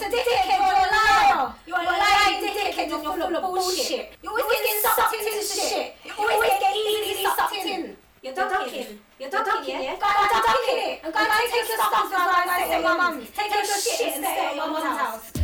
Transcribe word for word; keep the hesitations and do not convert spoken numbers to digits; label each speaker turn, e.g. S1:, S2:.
S1: a dickhead, you're a liar. You're a lying dickhead, you're full of bullshit. You always get sucked into shit. You always get easily sucked in. You're ducking. You're ducking, yeah? Go and duck in it. And go and take your stuff as well and stay at your mum's. Take your shit and stay at your mum's house.